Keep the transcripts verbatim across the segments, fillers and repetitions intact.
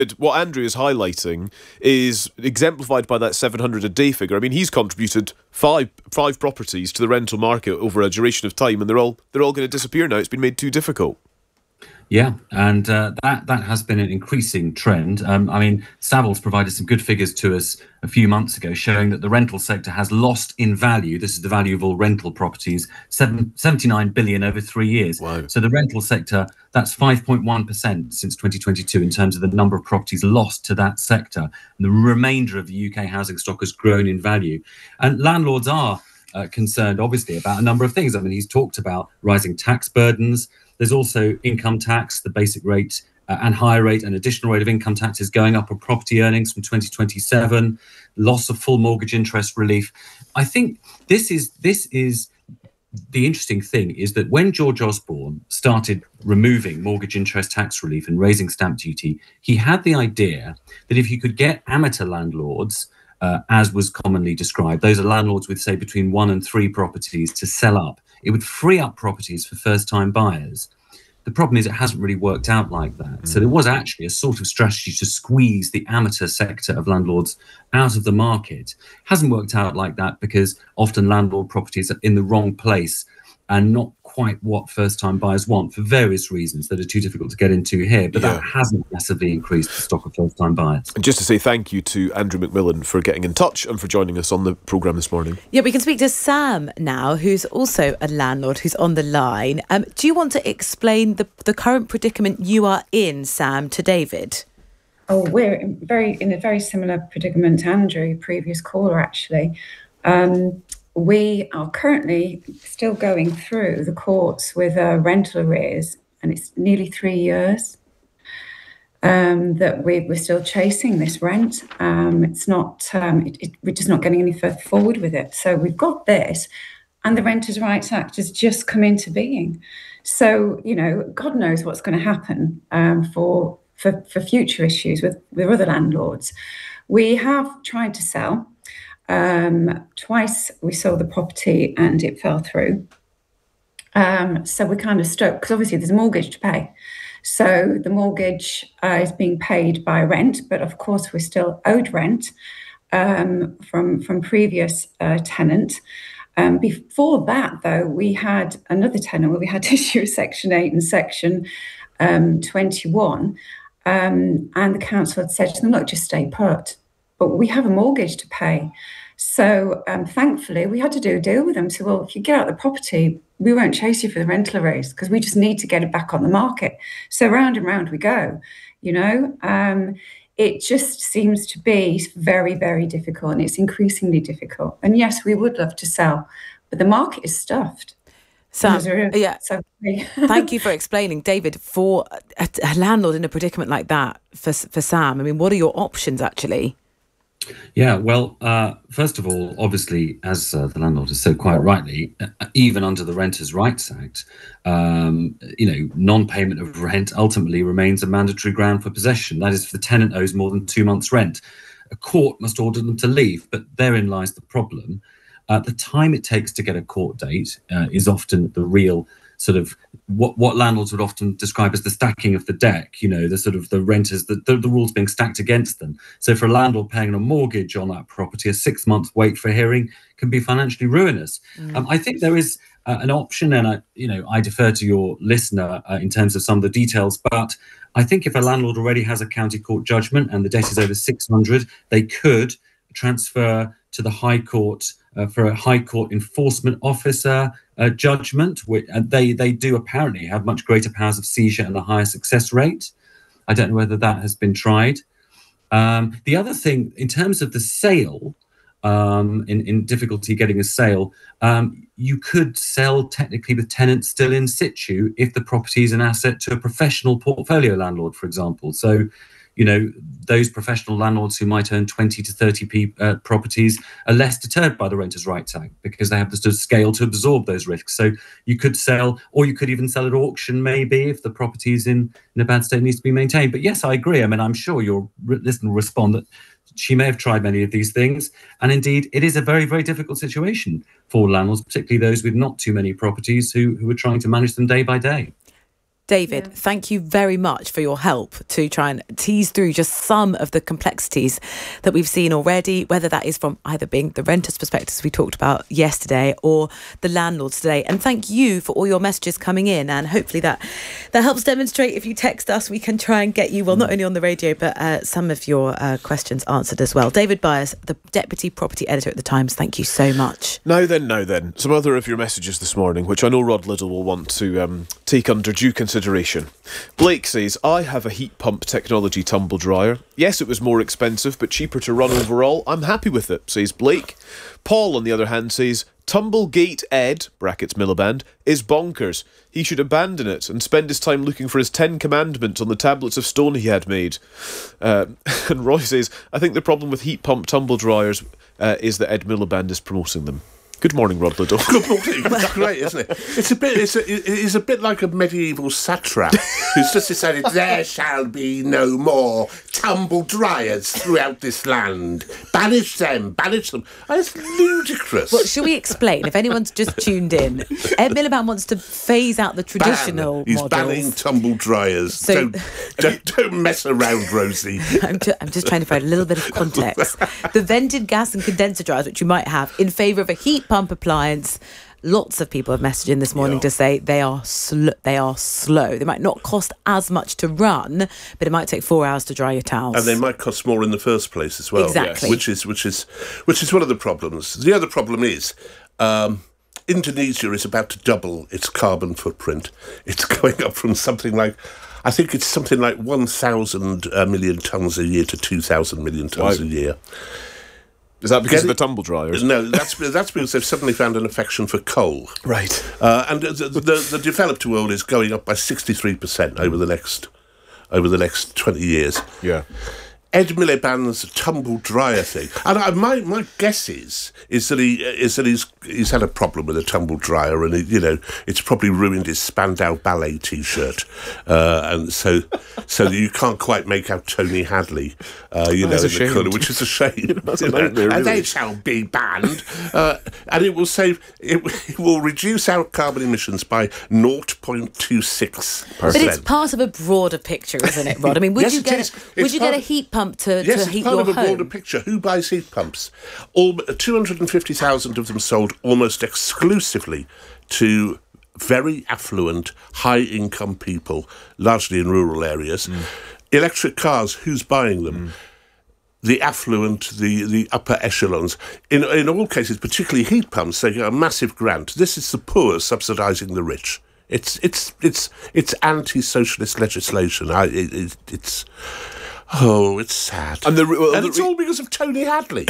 it, what Andrew is highlighting is exemplified by that seven hundred a day figure. I mean, he's contributed five five properties to the rental market over a duration of time, and they're all they're all going to disappear now. It's been made too difficult. Yeah, and uh, that that has been an increasing trend. Um, I mean, Savills provided some good figures to us a few months ago, showing that the rental sector has lost in value. This is the value of all rental properties, seven, seventy-nine billion over three years. Wow. So the rental sector, that's five point one percent since twenty twenty-two in terms of the number of properties lost to that sector. And the remainder of the U K housing stock has grown in value. And landlords are uh, concerned, obviously, about a number of things. I mean, he's talked about rising tax burdens. There's also income tax, the basic rate uh, and higher rate and additional rate of income tax is going up on property earnings from twenty twenty-seven, loss of full mortgage interest relief. I think this is this is the interesting thing is that when George Osborne started removing mortgage interest tax relief and raising stamp duty, he had the idea that if you could get amateur landlords, uh, as was commonly described, those are landlords with, say, between one and three properties to sell up, it would free up properties for first-time buyers. The problem is it hasn't really worked out like that. Mm. So there was actually a sort of strategy to squeeze the amateur sector of landlords out of the market. Hasn't worked out like that because often landlord properties are in the wrong place and not quite what first-time buyers want for various reasons that are too difficult to get into here. But yeah. That hasn't massively increased the stock of first-time buyers. And just to say thank you to Andrew McMillan for getting in touch and for joining us on the programme this morning. Yeah, we can speak to Sam now, who's also a landlord who's on the line. Um, do you want to explain the, the current predicament you are in, Sam, to David? Oh, we're in, very, in a very similar predicament to Andrew, previous caller, actually. Um, We are currently still going through the courts with uh, rental arrears, and it's nearly three years um, that we, we're still chasing this rent. Um, it's not, um, it, it, we're just not getting any further forward with it. So we've got this, and the Renters' Rights Act has just come into being. So, you know, God knows what's going to happen um, for, for for future issues with, with other landlords. We have tried to sell. Um, twice we sold the property and it fell through. Um, so we're kind of stuck because obviously there's a mortgage to pay. So the mortgage uh, is being paid by rent, but of course we're still owed rent um, from, from previous uh, tenant. Um, before that, though, we had another tenant where we had to issue Section eight and Section um, twenty-one. Um, and the council had said to them, look, just stay put. But we have a mortgage to pay. So um, thankfully, we had to do a deal with them. So, well, if you get out the property, we won't chase you for the rental arrears because we just need to get it back on the market. So round and round we go, you know. Um, it just seems to be very, very difficult, and it's increasingly difficult. And yes, we would love to sell, but the market is stuffed. Sam, yeah, so thank you for explaining, David, for a, a landlord in a predicament like that, for, for Sam. I mean, what are your options, actually? Yeah, well, uh, first of all, obviously, as uh, the landlord has said quite rightly, uh, even under the Renters' Rights Act, um, you know, non-payment of rent ultimately remains a mandatory ground for possession. That is, if the tenant owes more than two months' rent, a court must order them to leave. But therein lies the problem. Uh, the time it takes to get a court date uh, is often the real sort of what, what landlords would often describe as the stacking of the deck, you know, the sort of the renters, the, the, the rules being stacked against them. So for a landlord paying a mortgage on that property, a six month wait for hearing can be financially ruinous. Mm. Um, I think there is uh, an option, and I, you know, I defer to your listener uh, in terms of some of the details, but I think if a landlord already has a county court judgment and the debt is over six hundred, they could transfer to the High Court uh, for a High Court enforcement officer uh, judgment. Which, and they, they do apparently have much greater powers of seizure and a higher success rate. I don't know whether that has been tried. Um, the other thing, in terms of the sale, um, in, in difficulty getting a sale, um, you could sell technically with tenants still in situ if the property is an asset to a professional portfolio landlord, for example. So, you know, those professional landlords who might own twenty to thirty p, uh, properties are less deterred by the Renters' Rights Act because they have the sort of scale to absorb those risks. So you could sell, or you could even sell at auction maybe if the property is in, in a bad state and needs to be maintained. But yes, I agree. I mean, I'm sure your listener will respond that she may have tried many of these things. And indeed, it is a very, very difficult situation for landlords, particularly those with not too many properties who, who are trying to manage them day by day. David, Yeah. thank you very much for your help to try and tease through just some of the complexities that we've seen already, whether that is from either being the renter's perspective, as we talked about yesterday, or the landlords today. And thank you for all your messages coming in. And hopefully that that helps demonstrate. If you text us, we can try and get you, well, not only on the radio, but uh, some of your uh, questions answered as well. David Byers, the Deputy Property Editor at The Times, thank you so much. Now then, now then, some other of your messages this morning, which I know Rod Liddle will want to um, take under due consideration. Blake says, I have a heat pump technology tumble dryer. Yes, it was more expensive, but cheaper to run overall. I'm happy with it, says Blake. Paul, on the other hand, says, Tumblegate Ed, brackets Miliband, is bonkers. He should abandon it and spend his time looking for his Ten Commandments on the tablets of stone he had made. Uh, and Roy says, I think the problem with heat pump tumble dryers uh, is that Ed Miliband is promoting them. Good morning, Rod Liddle. Good morning. That's great, isn't it? It's a bit. It's a, it is a bit like a medieval satrap who's just decided there shall be no more tumble dryers throughout this land. Banish them. Banish them. Oh, it's ludicrous. Well, should we explain? If anyone's just tuned in, Ed Miliband wants to phase out the traditional Ban. He's models. banning tumble dryers. So- don't, don't don't mess around, Rosie. I'm, ju- I'm just trying to provide a little bit of context. The vented gas and condenser dryers, which you might have, in favour of a heat pump appliance. Lots of people have messaged in this morning Yeah. to say they are sl- they are slow. They might not cost as much to run, but it might take four hours to dry your towels. And they might cost more in the first place as well. Exactly. Which is which is which is one of the problems. The other problem is um, Indonesia is about to double its carbon footprint. It's going up from something like, I think it's something like one thousand uh, million tonnes a year to two thousand million tonnes Wow. a year. Is that because Get of the it- tumble dryers? No, that's that's because they've suddenly found an affection for coal. Right. Uh, and the, the, the developed world is going up by sixty-three percent over the next over the next twenty years. Yeah. Ed Miliband's tumble dryer thing, and I, my my guess is is that he is that he's he's had a problem with a tumble dryer, and it, you know it's probably ruined his Spandau Ballet T-shirt, uh, and so so you can't quite make out Tony Hadley, uh, you know, That's in a the shame. colour, which is a shame. That's a you know. nightmare, And really. they shall be banned, uh, and it will save it, it will reduce our carbon emissions by zero point two six But it's percent. part of a broader picture, isn't it, Rod? I mean, would Yes, you it get is. a, It's would you get part a of- heat pump to, Yes, to it's heat part your of a broader home? picture. Who buys heat pumps? All two hundred and fifty thousand of them sold almost exclusively to very affluent, high-income people, largely in rural areas. Mm. Electric cars. Who's buying them? Mm. The affluent, the, the upper echelons. In in all cases, particularly heat pumps, they get a massive grant. This is the poor subsidising the rich. It's it's it's it's anti-socialist legislation. I, it, it, it's oh, it's sad, And the re- well, and the it's re- all because of Tony Hadley.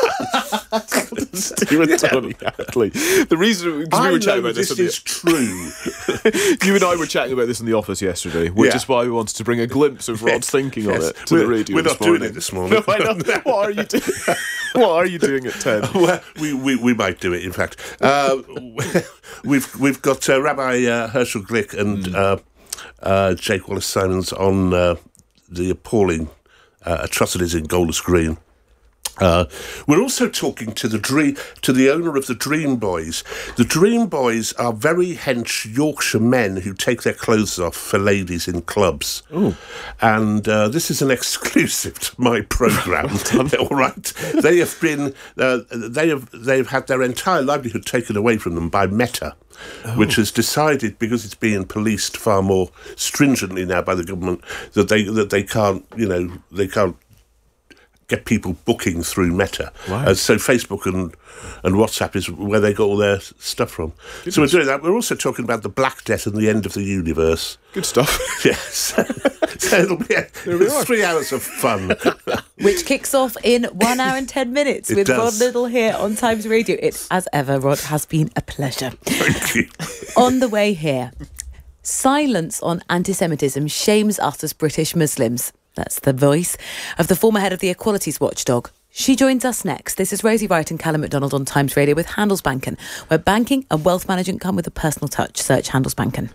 Stay with Tony Hadley. The reason because we I were chatting know about this, this in the- is true. you and I were chatting about this in the office yesterday, which Yeah. is why we wanted to bring a glimpse of Rod's thinking on Yes. it to We're- the radio. we're this not doing morning. it this morning. No, I know. What are you doing? What are you doing at ten? Well, we, we, we might do it. In fact, uh, we've we've got uh, Rabbi uh, Herschel Glick and uh, uh, Jake Wallace Simons on uh, the appalling uh, atrocities in Golders Green. Uh, we're also talking to the dream, to the owner of the Dream Boys. The Dream Boys are very hench Yorkshire men who take their clothes off for ladies in clubs. Ooh. And uh, this is an exclusive to my programme. All right, they have been uh, they have they've had their entire livelihood taken away from them by Meta. Oh. Which has decided, because it's being policed far more stringently now by the government, that they that they can't, you know, they can't get people booking through Meta. Wow. Uh, so Facebook and, and WhatsApp is where they got all their stuff from. Goodness. So we're doing that. We're also talking about the Black Death and the end of the universe. Good stuff. Yes. So it'll be a, three hours of fun. Which kicks off in one hour and ten minutes It with does. Rod Liddle here on Times Radio. It, as ever, Rod, has been a pleasure. Thank you. On the way here, silence on anti-Semitism shames us as British Muslims. That's the voice of the former head of the Equalities Watchdog. She joins us next. This is Rosie Wright and Callum McDonald on Times Radio with Handelsbanken, where banking and wealth management come with a personal touch. Search Handelsbanken.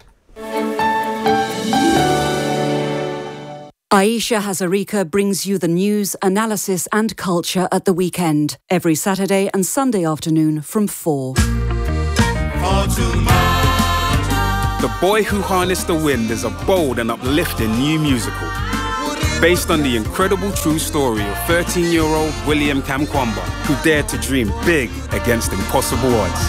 Aisha Hazarika brings you the news, analysis and culture at the weekend, every Saturday and Sunday afternoon from four. The Boy Who Harnessed the Wind is a bold and uplifting new musical based on the incredible true story of thirteen-year-old William Kamkwamba, who dared to dream big against impossible odds.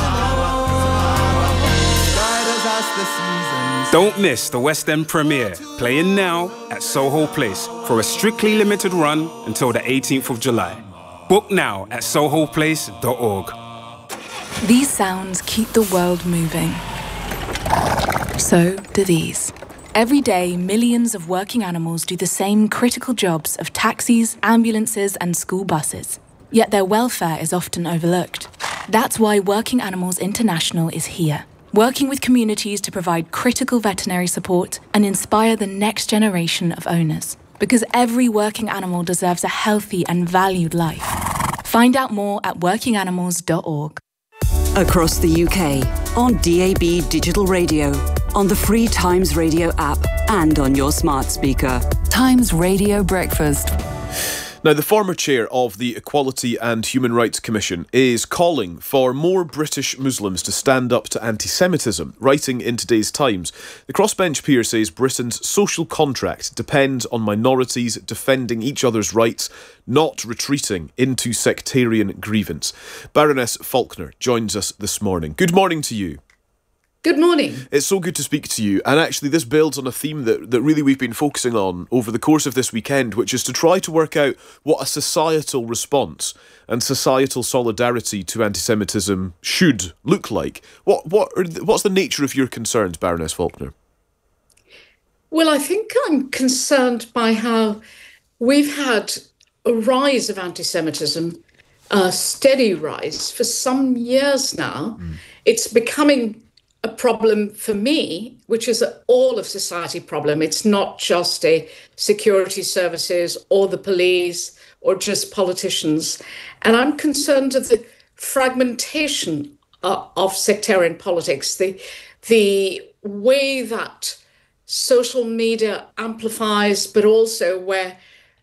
Don't miss the West End premiere, playing now at Soho Place for a strictly limited run until the eighteenth of July. Book now at soho place dot org. These sounds keep the world moving. So do these. Every day, millions of working animals do the same critical jobs of taxis, ambulances, and school buses. Yet their welfare is often overlooked. That's why Working Animals International is here, working with communities to provide critical veterinary support and inspire the next generation of owners. Because every working animal deserves a healthy and valued life. Find out more at working animals dot org. Across the U K, on D A B Digital Radio, on the free Times Radio app, and on your smart speaker. Times Radio Breakfast. Now, the former chair of the Equality and Human Rights Commission is calling for more British Muslims to stand up to anti-Semitism. Writing in today's Times, the crossbench peer says Britain's social contract depends on minorities defending each other's rights, not retreating into sectarian grievance. Baroness Faulkner joins us this morning. Good morning to you. Good morning. It's so good to speak to you. And actually this builds on a theme that, that really we've been focusing on over the course of this weekend, which is to try to work out what a societal response and societal solidarity to anti-Semitism should look like. What what are, what's the nature of your concerns, Baroness Faulkner? Well, I think I'm concerned by how we've had a rise of anti-Semitism, a steady rise for some years now. Mm. It's becoming a problem for me, which is an all of society problem. It's not just a security services or the police or just politicians. And I'm concerned of the fragmentation uh, of sectarian politics, the, the way that social media amplifies, but also where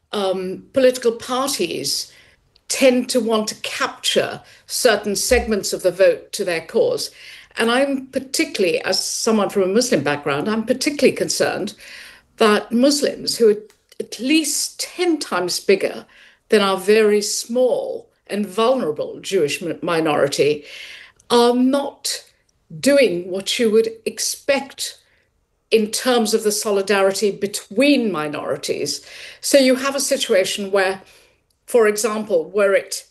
um, political parties tend to want to capture certain segments of the vote to their cause. And I'm particularly, as someone from a Muslim background, I'm particularly concerned that Muslims, who are at least ten times bigger than our very small and vulnerable Jewish minority, are not doing what you would expect in terms of the solidarity between minorities. So you have a situation where, for example, were it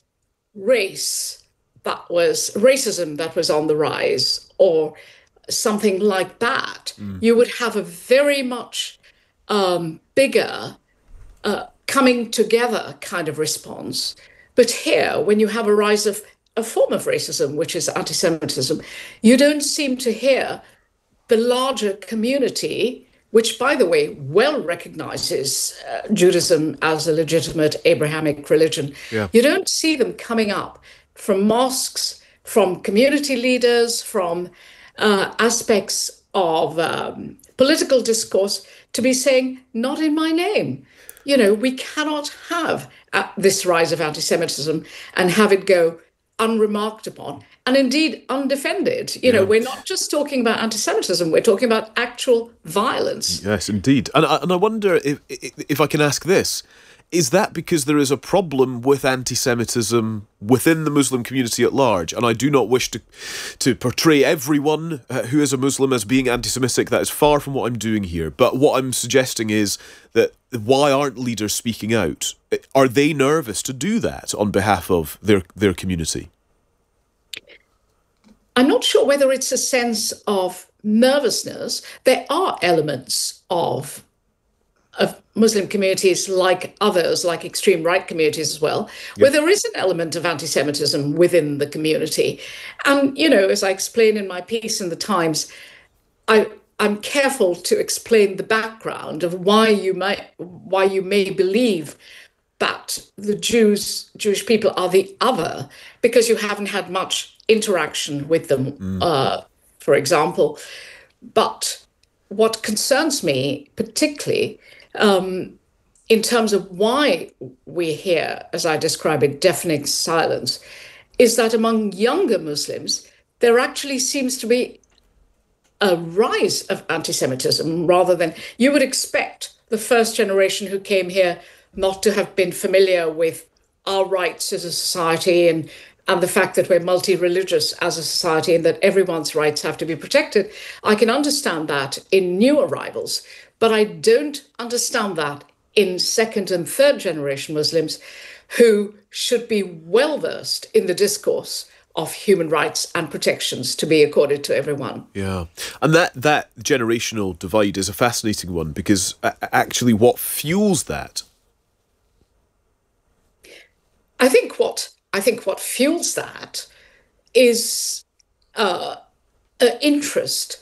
race, that was racism that was on the rise, or something like that, mm. you would have a very much um, bigger uh, coming together kind of response. But here, when you have a rise of a form of racism, which is anti-Semitism, you don't seem to hear the larger community, which, by the way, well recognizes uh, Judaism as a legitimate Abrahamic religion. Yeah. You don't see them coming up from mosques, from community leaders, from uh, aspects of um, political discourse to be saying, not in my name. You know, we cannot have uh, this rise of anti-Semitism and have it go unremarked upon and indeed undefended. You yeah. know, we're not just talking about anti-Semitism, we're talking about actual violence. Yes, indeed. And I, and I wonder if, if I can ask this. Is that because there is a problem with anti-Semitism within the Muslim community at large? And I do not wish to to portray everyone uh, who is a Muslim as being anti-Semitic. That is far from what I'm doing here. But what I'm suggesting is that why aren't leaders speaking out? Are they nervous to do that on behalf of their, their community? I'm not sure whether it's a sense of nervousness. There are elements of of Muslim communities like others, like extreme right communities as well, yep. where there is an element of anti-Semitism within the community. And, you know, as I explain in my piece in the Times, I, I'm careful to explain the background of why you might, why you may believe that the Jews, Jewish people are the other, because you haven't had much interaction with them, mm. uh, for example. But what concerns me particularly Um, in terms of why we hear, as I describe it, deafening silence, is that among younger Muslims, there actually seems to be a rise of anti-Semitism rather than you would expect the first generation who came here not to have been familiar with our rights as a society and and the fact that we're multi-religious as a society and that everyone's rights have to be protected. I can understand that in new arrivals, but I don't understand that in second and third generation Muslims who should be well-versed in the discourse of human rights and protections to be accorded to everyone. Yeah. And that, that generational divide is a fascinating one because uh, actually what fuels that? I think what I think what fuels that is uh, an interest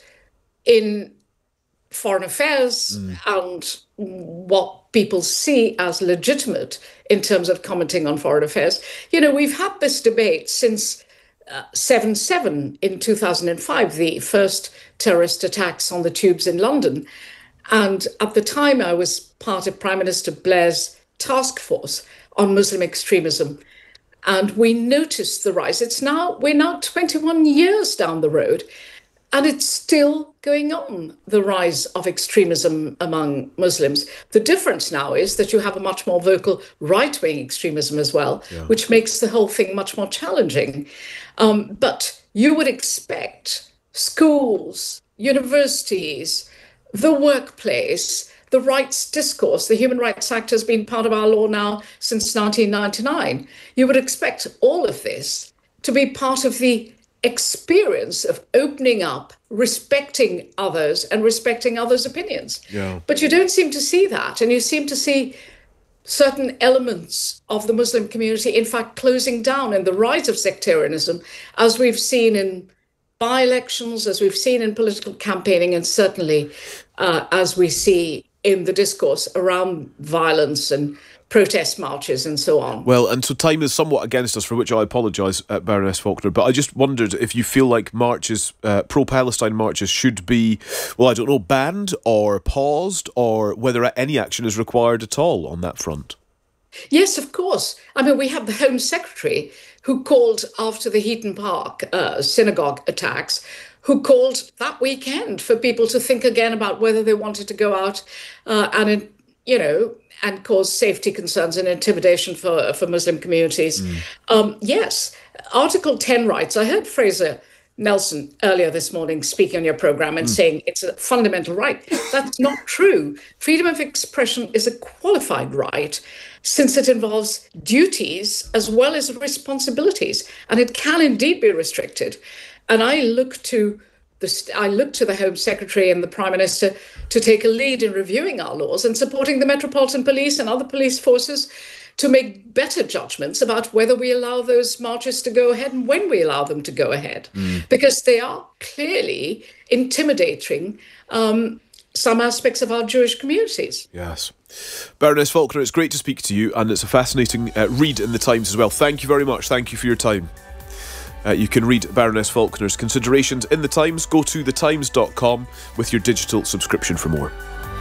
in foreign affairs mm. and what people see as legitimate in terms of commenting on foreign affairs. You know, we've had this debate since uh, seven seven in two thousand five, the first terrorist attacks on the tubes in London. And at the time, I was part of Prime Minister Blair's task force on Muslim extremism. And we noticed the rise. It's now, we're now twenty-one years down the road, and it's still going on, the rise of extremism among Muslims. The difference now is that you have a much more vocal right-wing extremism as well, yeah. which makes the whole thing much more challenging. Um, but you would expect schools, universities, the workplace, the rights discourse, the Human Rights Act has been part of our law now since nineteen ninety-nine. You would expect all of this to be part of the experience of opening up, respecting others and respecting others' opinions. Yeah. But you don't seem to see that. And you seem to see certain elements of the Muslim community, in fact, closing down and the rise of sectarianism, as we've seen in by-elections, as we've seen in political campaigning, and certainly uh, as we see in the discourse around violence and protest marches and so on. Well, and so time is somewhat against us, for which I apologise, uh, Baroness Faulkner, but I just wondered if you feel like marches, uh, pro-Palestine marches should be, well, I don't know, banned or paused, or whether any action is required at all on that front. Yes, of course. I mean, we have the Home Secretary who called after the Heaton Park uh, synagogue attacks, who called that weekend for people to think again about whether they wanted to go out uh, and, you know, and cause safety concerns and intimidation for, for Muslim communities. Mm. Um, yes, Article ten rights. I heard Fraser Nelson earlier this morning speaking on your program and mm. saying it's a fundamental right. That's not true. Freedom of expression is a qualified right since it involves duties as well as responsibilities, and it can indeed be restricted. And I look to the I look to the Home Secretary and the Prime Minister to take a lead in reviewing our laws and supporting the Metropolitan Police and other police forces to make better judgments about whether we allow those marches to go ahead and when we allow them to go ahead, mm. because they are clearly intimidating um, some aspects of our Jewish communities. Yes. Baroness Faulkner, it's great to speak to you, and it's a fascinating uh, read in the Times as well. Thank you very much. Thank you for your time. Uh, you can read Baroness Faulkner's considerations in the Times. Go to the times dot com with your digital subscription for more.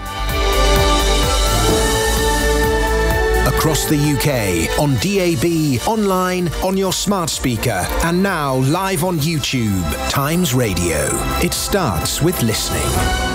Across the U K, on D A B, online, on your smart speaker, and now live on YouTube. Times Radio. It starts with listening.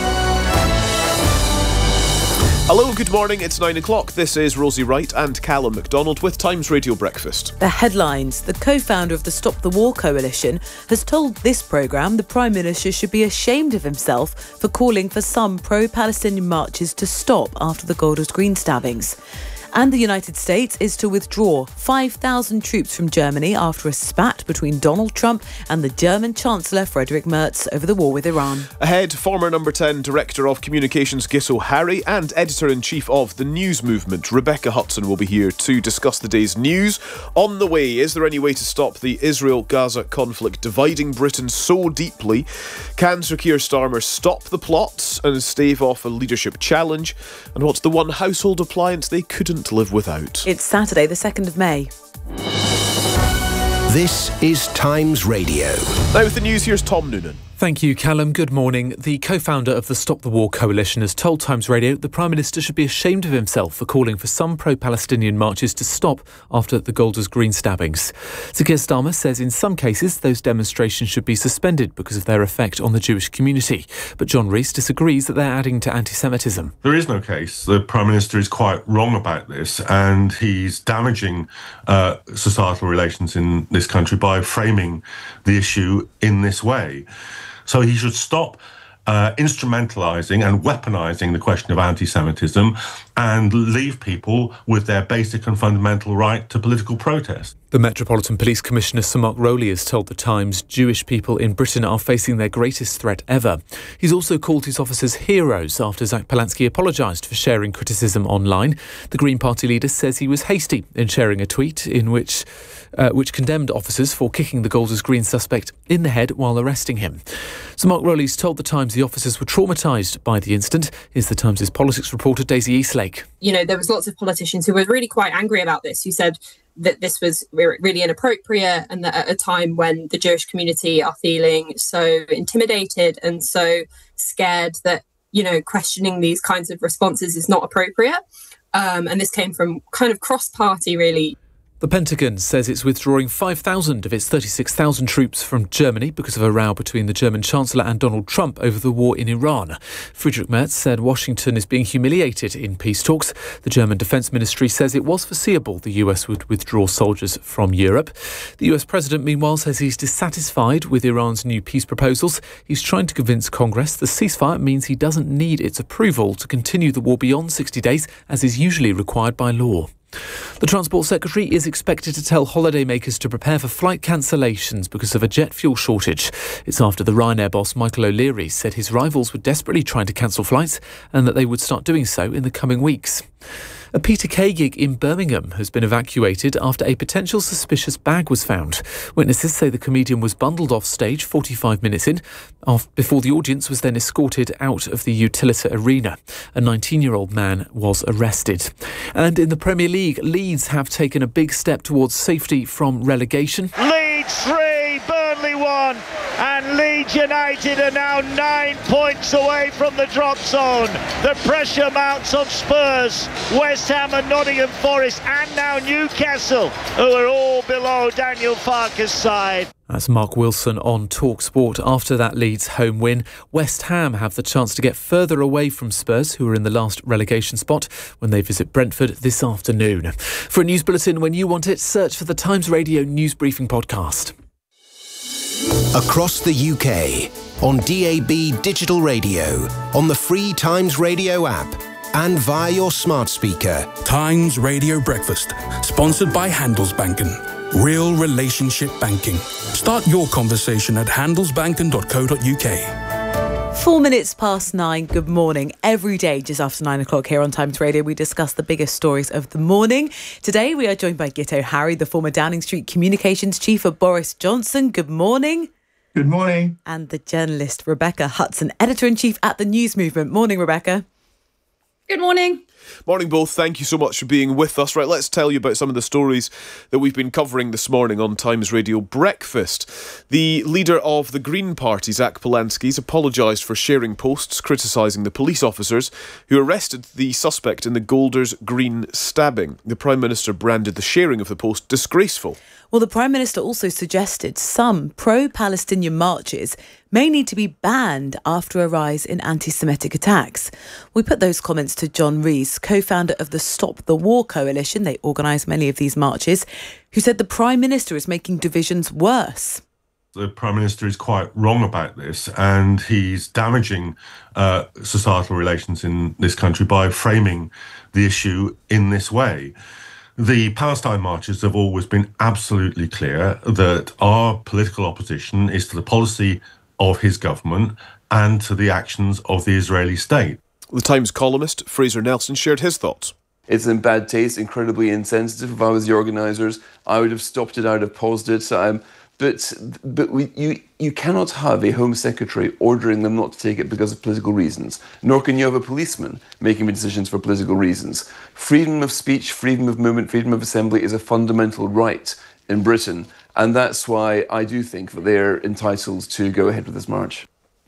Hello, good morning, it's nine o'clock. This is Rosie Wright and Callum MacDonald with Times Radio Breakfast. The headlines. The co-founder of the Stop the War Coalition has told this programme the Prime Minister should be ashamed of himself for calling for some pro-Palestinian marches to stop after the Golders Green stabbings. And the United States is to withdraw five thousand troops from Germany after a spat between Donald Trump and the German Chancellor Friedrich Merz over the war with Iran. Ahead, former number ten Director of Communications Git O'Harry and Editor-in-Chief of The News Movement, Rebecca Hudson, will be here to discuss the day's news. On the way, is there any way to stop the Israel-Gaza conflict dividing Britain so deeply? Can Sir Keir Starmer stop the plots and stave off a leadership challenge? And what's the one household appliance they couldn't to live without? It's Saturday, the second of May. This is Times Radio. Now with the news, here's Tom Noonan. Thank you, Callum. Good morning. The co-founder of the Stop the War coalition has told Times Radio the Prime Minister should be ashamed of himself for calling for some pro-Palestinian marches to stop after the Golders Green stabbings. Sir Keir Starmer says in some cases those demonstrations should be suspended because of their effect on the Jewish community. But John Rees disagrees that they're adding to anti-Semitism. There is no case. The Prime Minister is quite wrong about this, and he's damaging uh, societal relations in this country by framing the issue in this way. So he should stop uh, instrumentalising and weaponising the question of anti-Semitism and leave people with their basic and fundamental right to political protest. The Metropolitan Police Commissioner Sir Mark Rowley has told The Times Jewish people in Britain are facing their greatest threat ever. He's also called his officers heroes after Zach Polanski apologised for sharing criticism online. The Green Party leader says he was hasty in sharing a tweet in which uh, which condemned officers for kicking the Golders Green suspect in the head while arresting him. Sir Mark Rowley's told The Times the officers were traumatised by the incident. Here's The Times' politics reporter Daisy Eastlake. You know, there was lots of politicians who were really quite angry about this, who said that this was really inappropriate and that at a time when the Jewish community are feeling so intimidated and so scared that, you know, questioning these kinds of responses is not appropriate. Um, and this came from kind of cross-party, really. The Pentagon says it's withdrawing five thousand of its thirty-six thousand troops from Germany because of a row between the German Chancellor and Donald Trump over the war in Iran. Friedrich Merz said Washington is being humiliated in peace talks. The German Defence Ministry says it was foreseeable the U S would withdraw soldiers from Europe. The U S President, meanwhile, says he's dissatisfied with Iran's new peace proposals. He's trying to convince Congress the ceasefire means he doesn't need its approval to continue the war beyond sixty days, as is usually required by law. The Transport Secretary is expected to tell holidaymakers to prepare for flight cancellations because of a jet fuel shortage. It's after the Ryanair boss Michael O'Leary said his rivals were desperately trying to cancel flights and that they would start doing so in the coming weeks. A Peter Kay gig in Birmingham has been evacuated after a potential suspicious bag was found. Witnesses say the comedian was bundled off stage forty-five minutes in, before the audience was then escorted out of the Utilita Arena. A nineteen-year-old man was arrested. And in the Premier League, Leeds have taken a big step towards safety from relegation. Leeds three, Burnley one, and Leeds United are now nine points away from the drop zone. The pressure mounts on Spurs, West Ham and Nottingham Forest, and now Newcastle, who are all below Daniel Farke's side. That's Mark Wilson on TalkSport. After that Leeds home win, West Ham have the chance to get further away from Spurs, who are in the last relegation spot, when they visit Brentford this afternoon. For a news bulletin when you want it, search for the Times Radio News Briefing podcast. Across the U K, on D A B digital radio, on the free Times Radio app, and via your smart speaker. Times Radio Breakfast, sponsored by Handelsbanken. Real relationship banking. Start your conversation at handelsbanken dot co dot uk. Four minutes past nine. Good morning. Every day, just after nine o'clock here on Times Radio, we discuss the biggest stories of the morning. Today, we are joined by Git O'Harry, the former Downing Street Communications Chief of Boris Johnson. Good morning. Good morning. And the journalist Rebecca Hudson, Editor-in-Chief at The News Movement. Morning, Rebecca. Good morning. Morning both, thank you so much for being with us. Right, let's tell you about some of the stories that we've been covering this morning on Times Radio Breakfast. The leader of the Green Party, Zach Polanski, has apologised for sharing posts criticising the police officers who arrested the suspect in the Golders Green stabbing. The Prime Minister branded the sharing of the post disgraceful. Well, the Prime Minister also suggested some pro-Palestinian marches may need to be banned after a rise in anti-Semitic attacks. We put those comments to John Rees, co-founder of the Stop the War coalition. They organise many of these marches, who said the Prime Minister is making divisions worse. The Prime Minister is quite wrong about this, and he's damaging uh, societal relations in this country by framing the issue in this way. The Palestine marches have always been absolutely clear that our political opposition is to the policy of his government and to the actions of the Israeli state. The Times columnist Fraser Nelson shared his thoughts. It's in bad taste, incredibly insensitive. If I was the organisers, I would have stopped it, I would have paused it. Um, but but we, you, you cannot have a Home Secretary ordering them not to take it because of political reasons, nor can you have a policeman making decisions for political reasons. Freedom of speech, freedom of movement, freedom of assembly is a fundamental right in Britain, And that's why I do think that they're entitled to go ahead with this march.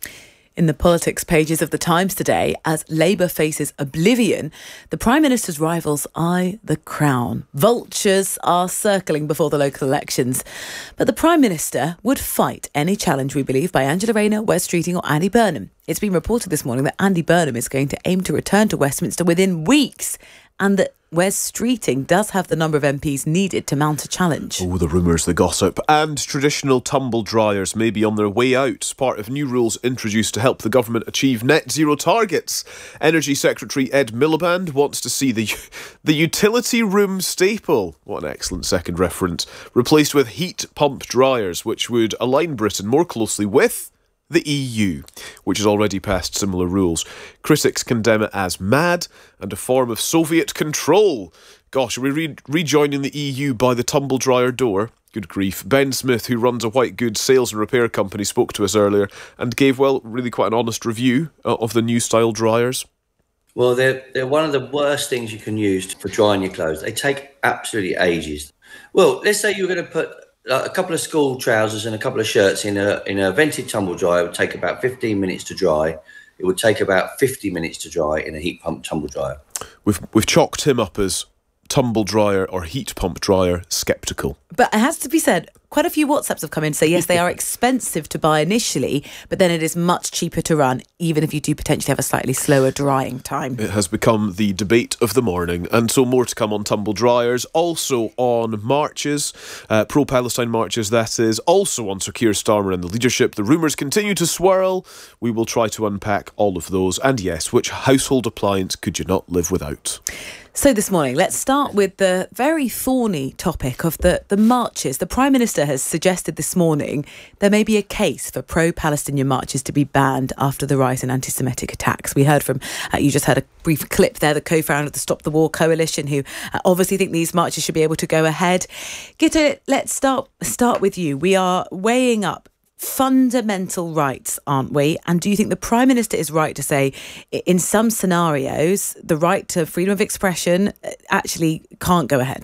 In the politics pages of the Times today, as Labour faces oblivion, the Prime Minister's rivals eye the crown. Vultures are circling before the local elections. But the Prime Minister would fight any challenge, we believe, by Angela Rayner, Wes Streeting or Andy Burnham. It's been reported this morning that Andy Burnham is going to aim to return to Westminster within weeks, and that Wes Streeting does have the number of M Ps needed to mount a challenge. Oh, the rumours, the gossip. And traditional tumble dryers may be on their way out as part of new rules introduced to help the government achieve net zero targets. Energy Secretary Ed Miliband wants to see the, the utility room staple, what an excellent second reference, replaced with heat pump dryers, which would align Britain more closely with the E U, which has already passed similar rules. Critics condemn it as mad and a form of Soviet control. Gosh, are we re- rejoining the E U by the tumble dryer door? Good grief. Ben Smith, who runs a white goods sales and repair company, spoke to us earlier and gave, well, really quite an honest review of the new style dryers. Well, they're, they're one of the worst things you can use for drying your clothes. They take absolutely ages. Well, let's say you're going to put a couple of school trousers and a couple of shirts in a in a vented tumble dryer. It would take about fifteen minutes to dry. It would take about fifty minutes to dry in a heat pump tumble dryer. We've we've chalked him up as tumble dryer or heat pump dryer sceptical. But it has to be said, quite a few WhatsApps have come in to say, yes, they are expensive to buy initially, but then it is much cheaper to run, even if you do potentially have a slightly slower drying time. It has become the debate of the morning, and so more to come on tumble dryers, also on marches, uh, pro-Palestine marches that is, also on Sir Keir Starmer and the leadership. The rumours continue to swirl. We will try to unpack all of those, and yes, which household appliance could you not live without? So this morning, let's start with the very thorny topic of the, the marches. The Prime Minister has suggested this morning there may be a case for pro-Palestinian marches to be banned after the rise in anti-Semitic attacks. We heard from, uh, you just had a brief clip there, the co-founder of the Stop the War Coalition, who uh, obviously think these marches should be able to go ahead. Gitte, let's start, start with you. We are weighing up fundamental rights, aren't we? And do you think the Prime Minister is right to say in some scenarios the right to freedom of expression actually can't go ahead?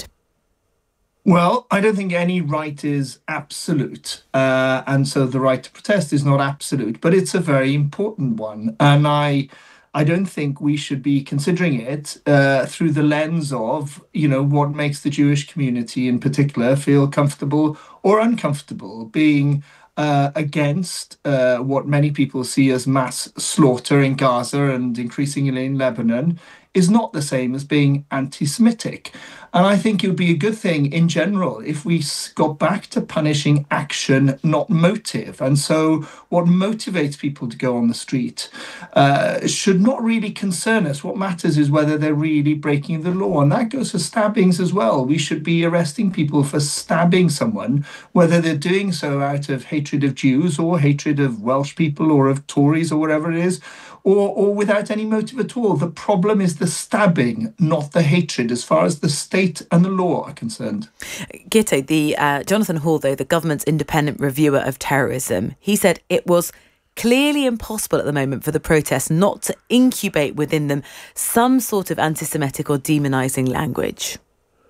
Well, I don't think any right is absolute. Uh, and so the right to protest is not absolute, but it's a very important one. And I I don't think we should be considering it uh, through the lens of, you know, what makes the Jewish community in particular feel comfortable or uncomfortable being Uh, against uh, what many people see as mass slaughter in Gaza and increasingly in Lebanon is not the same as being anti-Semitic. And I think it would be a good thing in general if we got back to punishing action, not motive. And so what motivates people to go on the street uh, should not really concern us. What matters is whether they're really breaking the law. And that goes for stabbings as well. We should be arresting people for stabbing someone, whether they're doing so out of hatred of Jews or hatred of Welsh people or of Tories or whatever it is, or, or without any motive at all. The problem is the stabbing, not the hatred, as far as the state and the law are concerned. Gitte, the uh, Jonathan Hall, though, the government's independent reviewer of terrorism, he said it was clearly impossible at the moment for the protests not to incubate within them some sort of anti-Semitic or demonising language.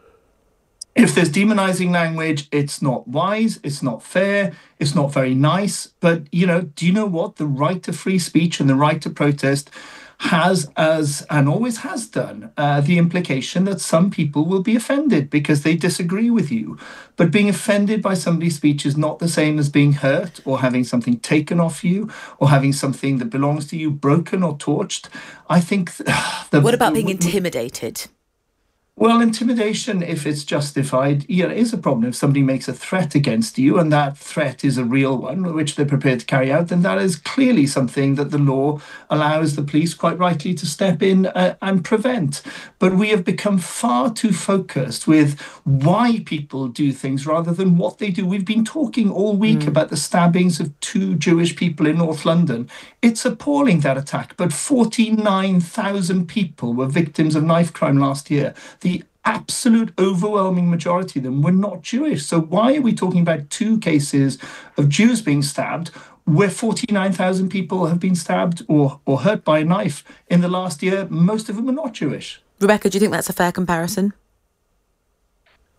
If there's demonising language, it's not wise, it's not fair, it's not very nice. But, you know, do you know what? The right to free speech and the right to protest has, as and always has done, uh, the implication that some people will be offended because they disagree with you. But being offended by somebody's speech is not the same as being hurt or having something taken off you or having something that belongs to you broken or torched. I think... Th- the, what about the, being intimidated? Well, intimidation, if it's justified, yeah, is a problem. If somebody makes a threat against you and that threat is a real one, which they're prepared to carry out, then that is clearly something that the law allows the police quite rightly to step in uh, and prevent. But we have become far too focused with why people do things rather than what they do. We've been talking all week mm. about the stabbings of two Jewish people in North London. It's appalling, that attack, but forty-nine thousand people were victims of knife crime last year. The absolute overwhelming majority of them were not Jewish. So why are we talking about two cases of Jews being stabbed where forty-nine thousand people have been stabbed or, or hurt by a knife in the last year? Most of them are not Jewish. Rebecca, do you think that's a fair comparison?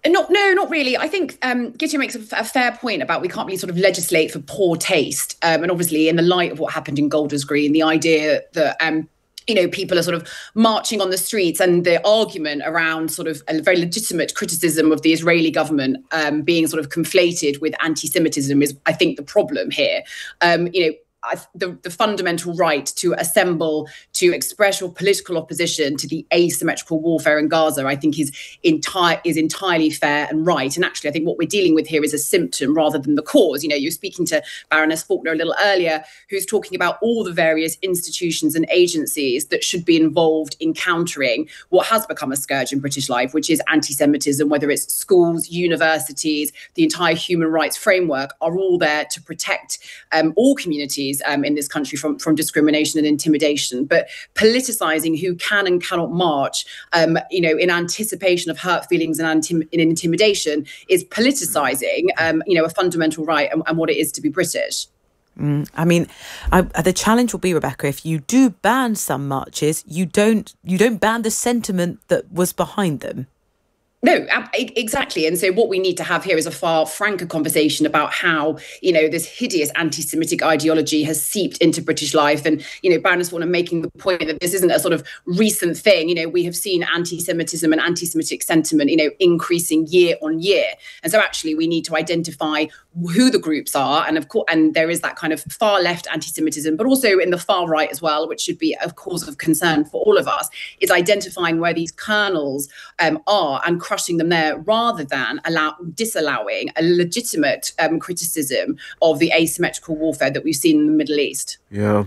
Not, no, not really. I think um, Gideon makes a, a fair point about we can't really sort of legislate for poor taste. Um, and obviously, in the light of what happened in Golders Green, the idea that um, you know, people are sort of marching on the streets, and the argument around sort of a very legitimate criticism of the Israeli government um, being sort of conflated with anti-Semitism is, I think, the problem here. Um, you know, I, the, the fundamental right to assemble, to express your political opposition to the asymmetrical warfare in Gaza, I think is entire is entirely fair and right. And actually, I think what we're dealing with here is a symptom rather than the cause. You know, you're speaking to Baroness Faulkner a little earlier, who's talking about all the various institutions and agencies that should be involved in countering what has become a scourge in British life, which is anti-Semitism, whether it's schools, universities, the entire human rights framework are all there to protect um, all communities Um, in this country from, from discrimination and intimidation. But politicising who can and cannot march, um, you know, in anticipation of hurt feelings and, anti- and intimidation is politicising, um, you know, a fundamental right and, and what it is to be British. Mm, I mean, I, the challenge will be, Rebecca, if you do ban some marches, you don't you don't ban the sentiment that was behind them. No, exactly. And so what we need to have here is a far franker conversation about how, you know, this hideous anti-Semitic ideology has seeped into British life. And, you know, Baroness Warner making the point that this isn't a sort of recent thing. You know, we have seen anti-Semitism and anti-Semitic sentiment, you know, increasing year on year. And so actually we need to identify who the groups are. And of course, and there is that kind of far left anti-Semitism, but also in the far right as well, which should be a cause of concern for all of us, is identifying where these kernels um, are and crushing them there, rather than allow disallowing a legitimate um, criticism of the asymmetrical warfare that we've seen in the Middle East. Yeah.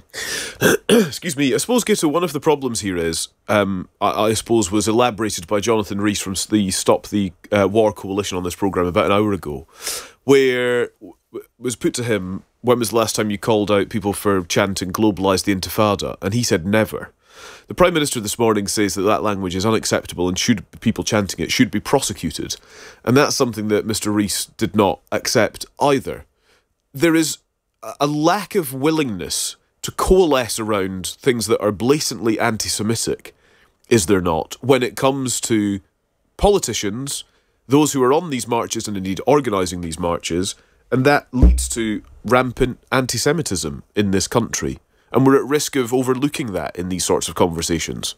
Excuse me. I suppose, Gito, one of the problems here is, um, I, I suppose, was elaborated by Jonathan Rees from the Stop the uh, War Coalition on this programme about an hour ago, where w- was put to him, when was the last time you called out people for chanting "globalise the Intifada?" And he said never. The Prime Minister this morning says that that language is unacceptable and should people chanting it should be prosecuted. And that's something that Mister Rees did not accept either. There is a lack of willingness to coalesce around things that are blatantly anti-Semitic, is there not, when it comes to politicians, those who are on these marches and indeed organising these marches, and that leads to rampant anti-Semitism in this country. And we're at risk of overlooking that in these sorts of conversations.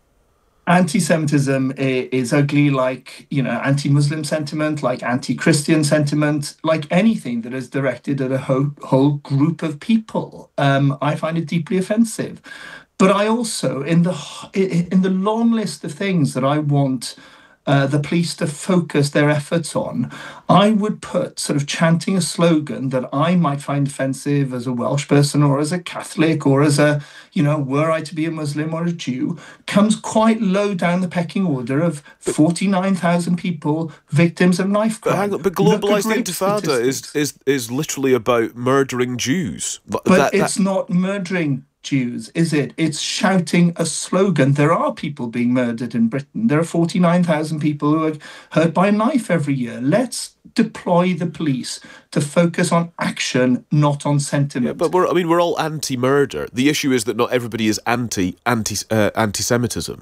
Anti-Semitism is ugly, like, you know, anti-Muslim sentiment, like anti-Christian sentiment, like anything that is directed at a whole, whole group of people. Um, I find it deeply offensive. But I also, in the in the long list of things that I want Uh, the police to focus their efforts on, I would put sort of chanting a slogan that I might find offensive as a Welsh person or as a Catholic or as a, you know, were I to be a Muslim or a Jew, comes quite low down the pecking order of forty-nine thousand people victims of knife crime. But hang on, but globalised Intifada is, is is literally about murdering Jews. But that, it's that... not murdering Jews, is it? It's shouting a slogan. There are people being murdered in Britain. There are forty-nine thousand people who are hurt by a knife every year. Let's deploy the police to focus on action, not on sentiment. Yeah, but we're, I mean, we're all anti-murder. The issue is that not everybody is anti anti uh, anti-Semitism.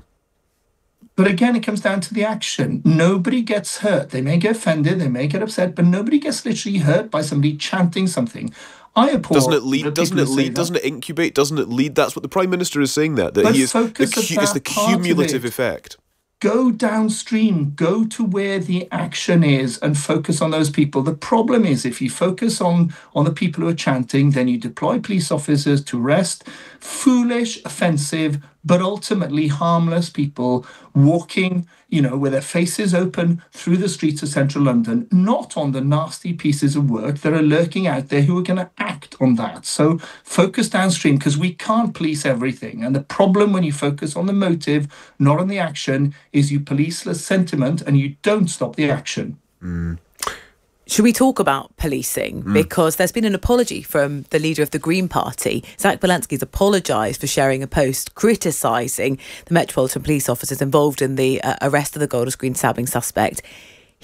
But again, it comes down to the action. Nobody gets hurt. They may get offended, they may get upset, but nobody gets literally hurt by somebody chanting something. I abhor doesn't it lead? Doesn't it lead? Doesn't it incubate? Doesn't it lead? That's what the Prime Minister is saying. That that but he is the, cu- it's the cumulative effect. Go downstream. Go to where the action is and focus on those people. The problem is, if you focus on on the people who are chanting, then you deploy police officers to arrest foolish, offensive, but ultimately harmless people walking, you know, with their faces open through the streets of central London, not on the nasty pieces of work that are lurking out there who are going to act on that. So focus downstream, because we can't police everything. And the problem when you focus on the motive, not on the action, is you police the sentiment and you don't stop the action. Mm. Should we talk about policing? Mm. Because there's been an apology from the leader of the Green Party. Zach Belansky's apologised for sharing a post criticising the Metropolitan Police officers involved in the uh, arrest of the Golders Green stabbing suspect.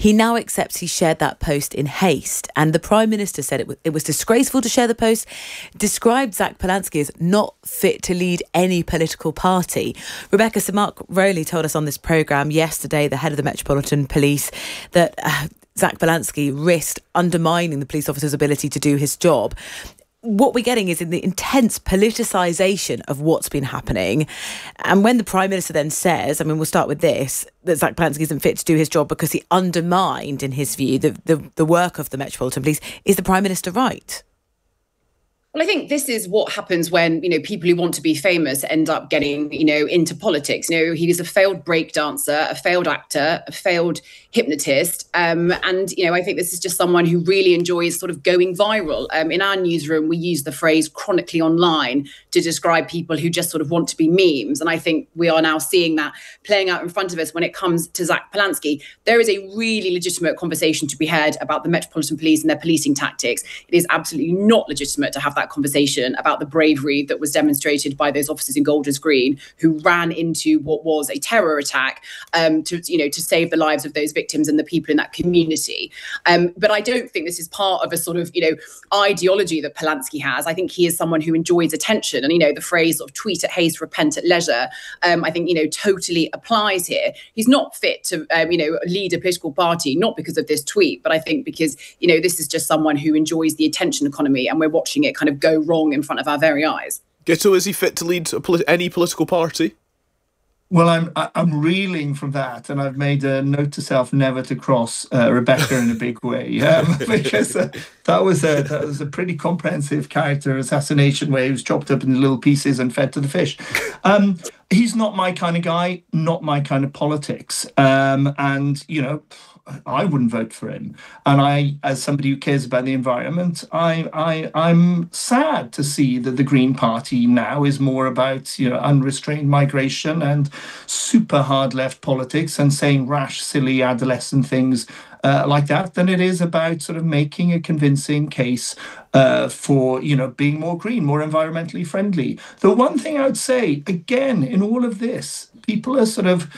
He now accepts he shared that post in haste. And the Prime Minister said it was, it was disgraceful to share the post, described Zach Polansky as not fit to lead any political party. Rebecca, Sir Mark Rowley told us on this programme yesterday, the head of the Metropolitan Police, that uh, Zach Polansky risked undermining the police officer's ability to do his job. What we're getting is in the intense politicisation of what's been happening. And when the Prime Minister then says, I mean, we'll start with this, that Zach Polansky isn't fit to do his job because he undermined, in his view, the, the, the work of the Metropolitan Police, is the Prime Minister right? Well, I think this is what happens when, you know, people who want to be famous end up getting, you know, into politics. You know, he was a failed breakdancer, a failed actor, a failed hypnotist. Um, and, you know, I think this is just someone who really enjoys sort of going viral. Um, in our newsroom, we use the phrase chronically online to describe people who just sort of want to be memes. And I think we are now seeing that playing out in front of us when it comes to Zach Polansky. There is a really legitimate conversation to be had about the Metropolitan Police and their policing tactics. It is absolutely not legitimate to have that conversation about the bravery that was demonstrated by those officers in Golders Green who ran into what was a terror attack um, to, you know, to save the lives of those victims and the people in that community. Um, but I don't think this is part of a sort of, you know, ideology that Polansky has. I think he is someone who enjoys attention. And, you know, the phrase sort of tweet at haste, repent at leisure, um, I think, you know, totally applies here. He's not fit to, um, you know, lead a political party, not because of this tweet, but I think because, you know, this is just someone who enjoys the attention economy and we're watching it kind of go wrong in front of our very eyes. Ghetto, is he fit to lead a polit- any political party? Well, I'm I'm reeling from that, and I've made a note to self never to cross uh, Rebecca in a big way, um, because uh, that was a that was a pretty comprehensive character assassination where he was chopped up into little pieces and fed to the fish. Um, he's not my kind of guy, not my kind of politics, um, and you know, I wouldn't vote for him. And I, as somebody who cares about the environment, I, I, I'm sad to see that the Green Party now is more about, you know, unrestrained migration and super hard left politics and saying rash, silly, adolescent things uh, like that than it is about sort of making a convincing case uh, for, you know, being more green, more environmentally friendly. The one thing I would say, again, in all of this, people are sort of,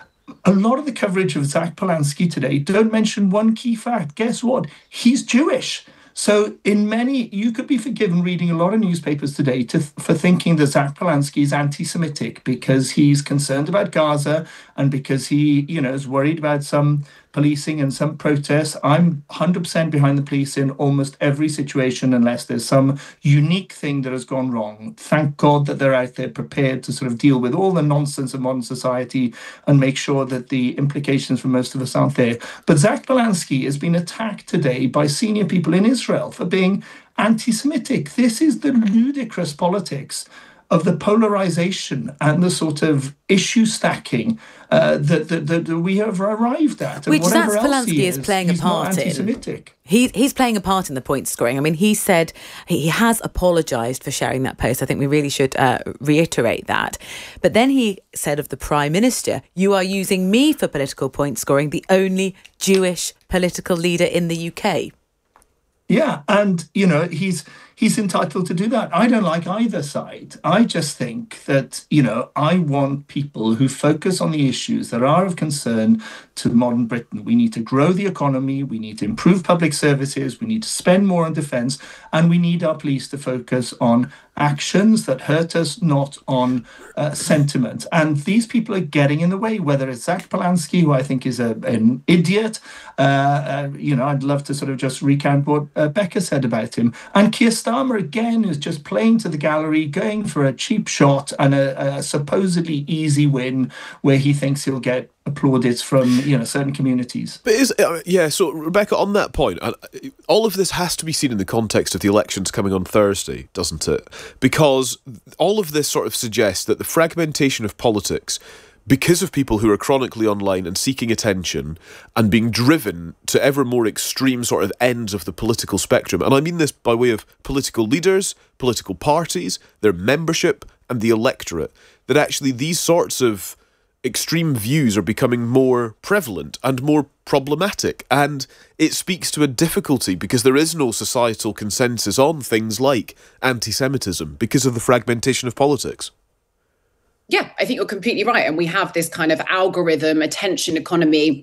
a lot of the coverage of Zach Polansky today don't mention one key fact. Guess what? He's Jewish. So in many, you could be forgiven reading a lot of newspapers today to, for thinking that Zach Polansky is anti-Semitic because he's concerned about Gaza and because he, you know, is worried about some policing and some protests. I'm one hundred percent behind the police in almost every situation unless there's some unique thing that has gone wrong. Thank God that they're out there prepared to sort of deal with all the nonsense of modern society and make sure that the implications for most of us aren't there. But Zach Polansky has been attacked today by senior people in Israel for being anti-Semitic. This is the ludicrous politics of the polarization and the sort of issue stacking uh, that, that, that we have arrived at. And Which Zach Polansky Polansky is, is playing a part in. He, he's playing a part in the point scoring. I mean, he said he has apologised for sharing that post. I think we really should uh, reiterate that. But then he said of the Prime Minister, you are using me for political point scoring, the only Jewish political leader in the U K. Yeah, and, you know, he's he's entitled to do that. I don't like either side. I just think that, you know, I want people who focus on the issues that are of concern to modern Britain. We need to grow the economy, we need to improve public services, we need to spend more on defence, and we need our police to focus on actions that hurt us, not on uh, sentiment. And these people are getting in the way, whether it's Zach Polansky, who I think is a, an idiot. Uh, uh, you know, I'd love to sort of just recount what uh, Becca said about him. And Keir Starmer, again, is just playing to the gallery, going for a cheap shot and a, a supposedly easy win where he thinks he'll get applaudits from, you know, certain communities. But is uh, yeah, so Rebecca, on that point, uh, all of this has to be seen in the context of the elections coming on Thursday, doesn't it? Because all of this sort of suggests that the fragmentation of politics, because of people who are chronically online and seeking attention and being driven to ever more extreme sort of ends of the political spectrum, and I mean this by way of political leaders, political parties, their membership and the electorate, that actually these sorts of extreme views are becoming more prevalent and more problematic, and it speaks to a difficulty because there is no societal consensus on things like anti-Semitism because of the fragmentation of politics. Yeah, I think you're completely right. And we have this kind of algorithm attention economy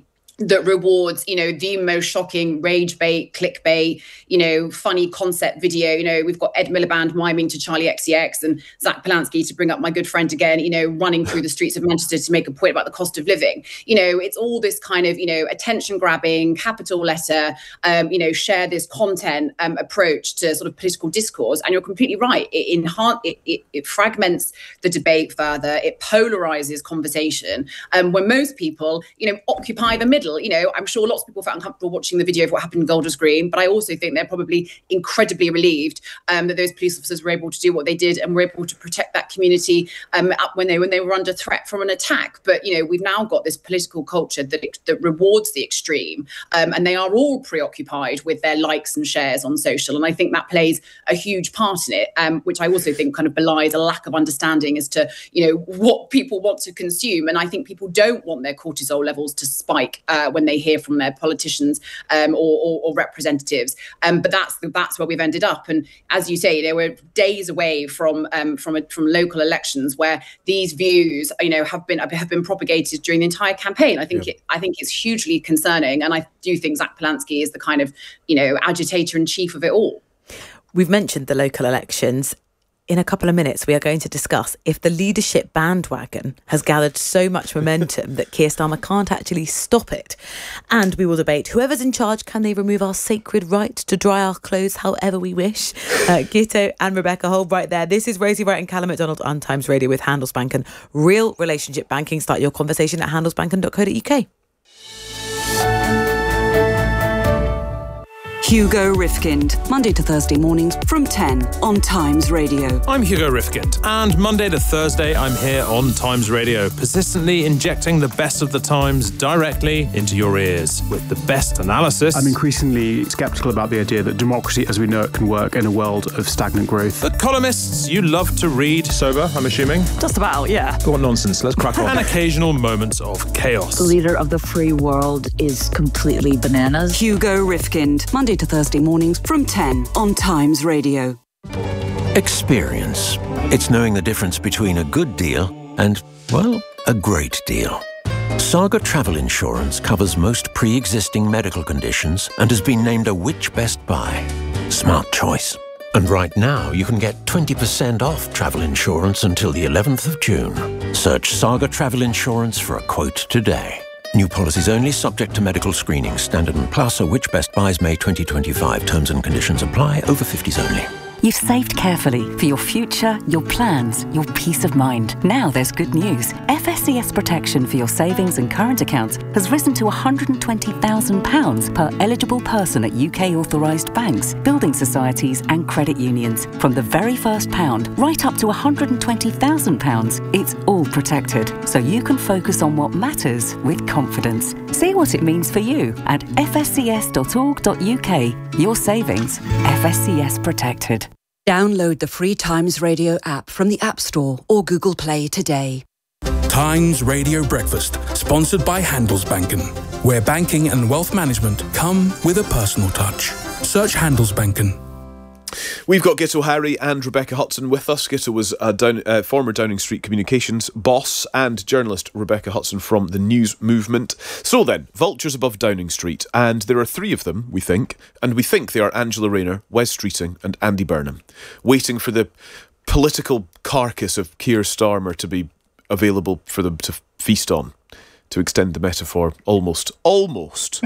that rewards, you know, the most shocking rage bait, clickbait, you know, funny concept video. You know, we've got Ed Miliband miming to Charlie X C X and Zach Polanski, to bring up my good friend again, you know, running through the streets of Manchester to make a point about the cost of living. You know, it's all this kind of, you know, attention grabbing, capital letter, um, you know, share this content um, approach to sort of political discourse. And you're completely right. It, enhance, it, it, it fragments the debate further. It polarizes conversation. Um, when most people, you know, occupy the middle. You know, I'm sure lots of people felt uncomfortable watching the video of what happened in Golders Green, but I also think they're probably incredibly relieved um, that those police officers were able to do what they did and were able to protect that community um, up when they when they were under threat from an attack. But you know, we've now got this political culture that that rewards the extreme, um, and they are all preoccupied with their likes and shares on social. And I think that plays a huge part in it, um, which I also think kind of belies a lack of understanding as to, you know, what people want to consume. And I think people don't want their cortisol levels to spike Uh, when they hear from their politicians um, or, or, or representatives, um, but that's that's where we've ended up. And as you say, they were days away from um, from a, from local elections where these views, you know, have been have been propagated during the entire campaign. I think yeah. it, I think it's hugely concerning, and I do think Zach Polanski is the kind of, you know, agitator in chief of it all. We've mentioned the local elections. In a couple of minutes, we are going to discuss if the leadership bandwagon has gathered so much momentum that Keir Starmer can't actually stop it. And we will debate whoever's in charge, can they remove our sacred right to dry our clothes however we wish? Uh, Gito and Rebecca Hold right there. This is Rosie Wright and Callum McDonald on Times Radio with Handelsbanken. Real relationship banking. Start your conversation at handelsbanken dot co dot uk. Hugo Rifkind, Monday to Thursday mornings from ten on Times Radio. I'm Hugo Rifkind, and Monday to Thursday I'm here on Times Radio, persistently injecting the best of the Times directly into your ears with the best analysis. I'm increasingly sceptical about the idea that democracy as we know it can work in a world of stagnant growth. The columnists you love to read. Sober, I'm assuming? Just about, yeah. What nonsense, let's crack on. And occasional moments of chaos. The leader of the free world is completely bananas. Hugo Rifkind, Monday to Thursday mornings from ten on Times Radio. Experience. It's knowing the difference between a good deal and, well, a great deal. Saga Travel Insurance covers most pre-existing medical conditions and has been named a Which Best Buy. Smart choice. And right now, you can get twenty percent off travel insurance until the eleventh of June. Search Saga Travel Insurance for a quote today. New policies only, subject to medical screening. Standard and Plus or Which Best Buys May twenty twenty-five. Terms and conditions apply. Over fifties only. You've saved carefully for your future, your plans, your peace of mind. Now there's good news. F S C S protection for your savings and current accounts has risen to one hundred twenty thousand pounds per eligible person at U K authorised banks, building societies and credit unions. From the very first pound right up to one hundred twenty thousand pounds, it's all protected, so you can focus on what matters with confidence. See what it means for you at f s c s dot org dot u k. Your savings, F S C S protected. Download the free Times Radio app from the App Store or Google Play today. Times Radio Breakfast, sponsored by Handelsbanken, where banking and wealth management come with a personal touch. Search Handelsbanken. We've got Gito Harry and Rebecca Hudson with us. Gito was a Down, uh, former Downing Street Communications boss, and journalist Rebecca Hudson from the News Movement. So then, vultures above Downing Street, and there are three of them, we think, and we think they are Angela Rayner, Wes Streeting and Andy Burnham, waiting for the political carcass of Keir Starmer to be available for them to feast on. To extend the metaphor almost, almost,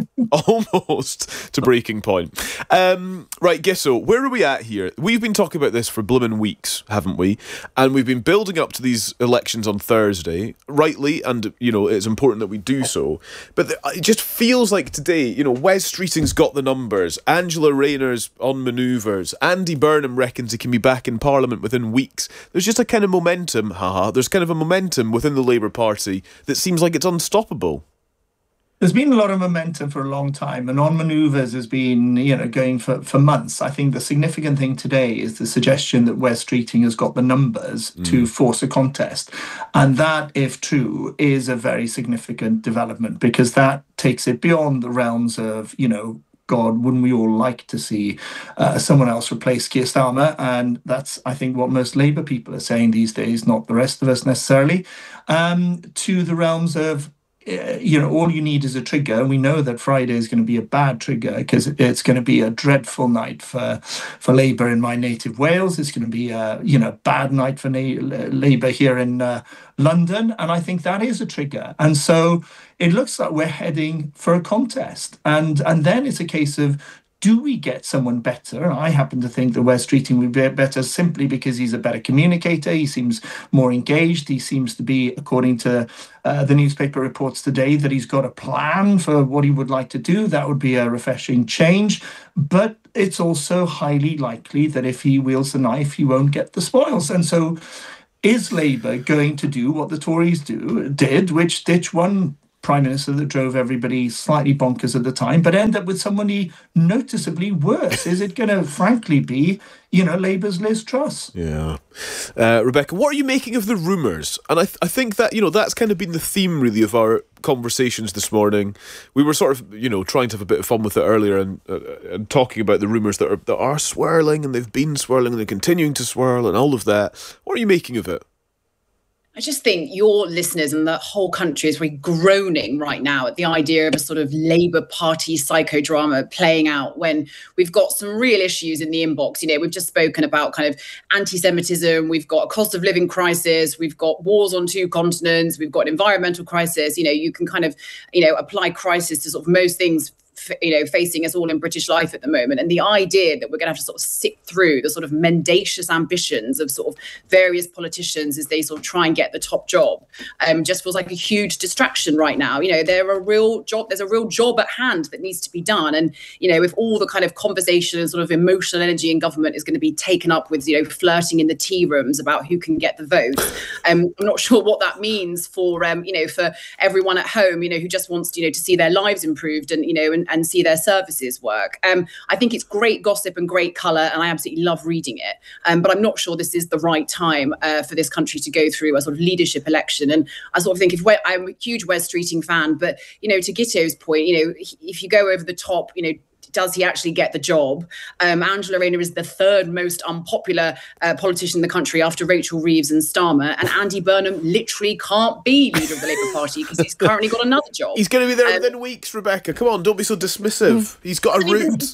almost to breaking point. Um, right, Gito, where are we at here? We've been talking about this for blooming weeks, haven't we? And we've been building up to these elections on Thursday, rightly, and, you know, it's important that we do so. But the, it just feels like today, you know, Wes Streeting's got the numbers, Angela Rayner's on manoeuvres, Andy Burnham reckons he can be back in Parliament within weeks. There's just a kind of momentum, haha, there's kind of a momentum within the Labour Party that seems like it's unstoppable. There's been a lot of momentum for a long time, and on manoeuvres has been, you know, going for, for months. I think the significant thing today is the suggestion that Wes Streeting has got the numbers mm. to force a contest. And that, if true, is a very significant development, because that takes it beyond the realms of, you know, God, wouldn't we all like to see uh, someone else replace Keir Starmer? And that's, I think, what most Labour people are saying these days, not the rest of us necessarily, um, to the realms of, uh, you know, all you need is a trigger. And we know that Friday is going to be a bad trigger because it's going to be a dreadful night for for Labour in my native Wales. It's going to be a, you know, bad night for na- Labour here in uh, London. And I think that is a trigger. And so it looks like we're heading for a contest. And, and then it's a case of, do we get someone better? I happen to think that Wes Streeting would be better simply because he's a better communicator. He seems more engaged. He seems to be, according to uh, the newspaper reports today, that he's got a plan for what he would like to do. That would be a refreshing change. But it's also highly likely that if he wields the knife, he won't get the spoils. And so is Labour going to do what the Tories do did, which ditch one Prime Minister that drove everybody slightly bonkers at the time, but end up with somebody noticeably worse? Is it going to, frankly, be, you know, Labour's Liz Truss? Yeah. Uh, Rebecca, what are you making of the rumours? And I, th- I think that, you know, that's kind of been the theme, really, of our conversations this morning. We were sort of, you know, trying to have a bit of fun with it earlier and uh, and talking about the rumours that are, that are swirling, and they've been swirling, and they're continuing to swirl, and all of that. What are you making of it? I just think your listeners and the whole country is really groaning right now at the idea of a sort of Labour Party psychodrama playing out when we've got some real issues in the inbox. You know, we've just spoken about kind of anti-Semitism, we've got a cost of living crisis, we've got wars on two continents, we've got an environmental crisis. You know, you can kind of, you know, apply crisis to sort of most things, you know, facing us all in British life at the moment. And the idea that we're going to have to sort of sit through the sort of mendacious ambitions of sort of various politicians as they sort of try and get the top job um, just feels like a huge distraction right now. You know, there are real job, there's a real job at hand that needs to be done. And, you know, if all the kind of conversation and sort of emotional energy in government is going to be taken up with, you know, flirting in the tea rooms about who can get the vote, um, I'm not sure what that means for, um, you know, for everyone at home, you know, who just wants, you know, to see their lives improved and, you know, and, and see their services work. Um, I think it's great gossip and great colour, and I absolutely love reading it. Um, but I'm not sure this is the right time uh, for this country to go through a sort of leadership election. And I sort of think if we- I'm a huge Wes Streeting fan, but, you know, to Gitto's point, you know, if you go over the top, you know, does he actually get the job? Um, Angela Rayner is the third most unpopular uh, politician in the country after Rachel Reeves and Starmer. And Andy Burnham literally can't be leader of the Labour Party because he's currently got another job. He's going to be there um, within weeks, Rebecca. Come on, don't be so dismissive. He's got a route.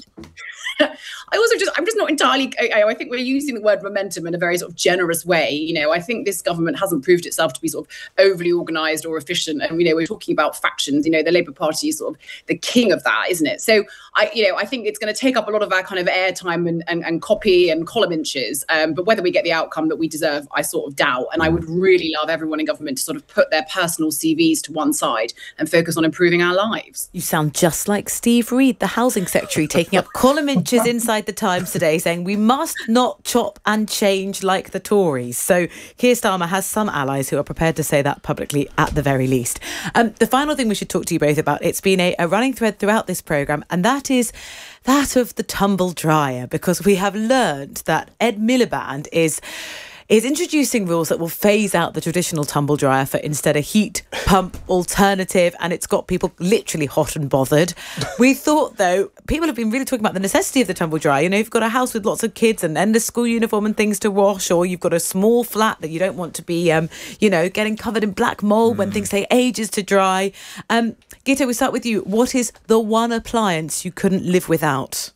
I also just, I'm just not entirely, I, I think we're using the word momentum in a very sort of generous way. You know, I think this government hasn't proved itself to be sort of overly organised or efficient. And, you know, we're talking about factions, you know, the Labour Party is sort of the king of that, isn't it? So, I, you know, I think it's going to take up a lot of our kind of airtime and, and, and copy and column inches. Um, but whether we get the outcome that we deserve, I sort of doubt. And I would really love everyone in government to sort of put their personal C Vs to one side and focus on improving our lives. You sound just like Steve Reed, the housing secretary, taking up column inches inside the Times today, saying we must not chop and change like the Tories. So Keir Starmer has some allies who are prepared to say that publicly at the very least. Um, the final thing we should talk to you both about, it's been a, a running thread throughout this programme, and that is that of the tumble dryer, because we have learned that Ed Miliband is... is introducing rules that will phase out the traditional tumble dryer for instead a heat pump alternative, and it's got people literally hot and bothered. We thought, though, people have been really talking about the necessity of the tumble dryer. You know, you've got a house with lots of kids and endless school uniform and things to wash, or you've got a small flat that you don't want to be, um, you know, getting covered in black mould mm. when things take ages to dry. Um, Gitto, we start with you. What is the one appliance you couldn't live without?